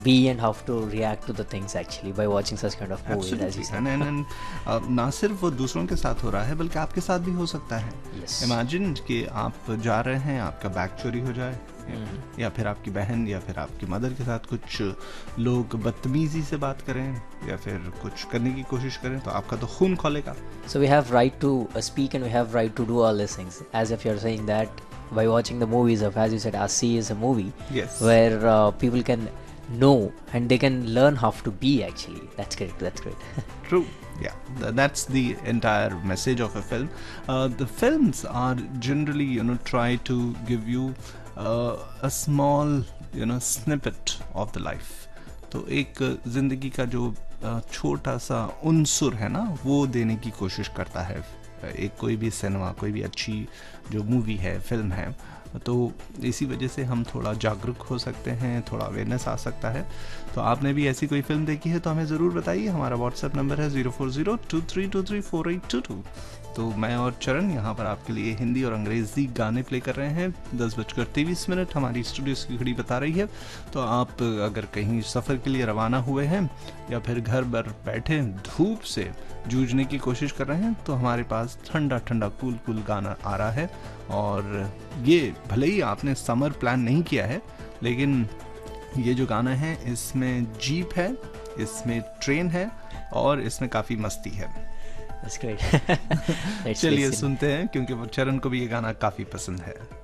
be and how to react to the things actually by watching such kind of movies, as you Absolutely. said. And ना सिर्फ वो दूसरों के साथ हो रहा है बल्कि आपके साथ भी हो सकता है. Yes. इमेजिन कि आप जा रहे हैं, आपका बैग चोरी हो जाए, या फिर आपकी बहन या फिर आपकी मदर के साथ कुछ लोग बदतमीजी से बात करें या फिर कुछ करने की कोशिश करें, तो आपका तो खून खौलेगा. So we have right to speak and we have right to do all these things. As if you're saying that by watching the movies of, as you said, Asi is a movie Yes. where people can know and they can learn how to be actually. That's great. That's great. True. Yeah, that's the entire message of a film. The films are generally, try to give you a small, snippet of the life. तो एक जिंदगी का जो छोटा सा उनसुर है ना, वो देने की कोशिश करता है एक कोई भी सिनेमा, कोई भी अच्छी जो मूवी है, फिल्म है. तो इसी वजह से हम थोड़ा जागरूक हो सकते हैं, थोड़ा अवेयरनेस आ सकता है. तो आपने भी ऐसी कोई फिल्म देखी है तो हमें ज़रूर बताइए. हमारा व्हाट्सएप नंबर है 0402323482. तो मैं और चरण यहाँ पर आपके लिए हिंदी और अंग्रेज़ी गाने प्ले कर रहे हैं. 10:23 हमारी स्टूडियो की घड़ी बता रही है. तो आप अगर कहीं सफ़र के लिए रवाना हुए हैं या फिर घर पर बैठे धूप से जूझने की कोशिश कर रहे हैं, तो हमारे पास ठंडा ठंडा कूल गाना आ रहा है. और ये भले ही आपने समर प्लान नहीं किया है, लेकिन ये जो गाना है इसमें जीप है, इसमें ट्रेन है और इसमें काफ़ी मस्ती है. That's great. Let's चलिए listen. सुनते हैं, क्योंकि वो चरण को भी ये गाना काफ़ी पसंद है.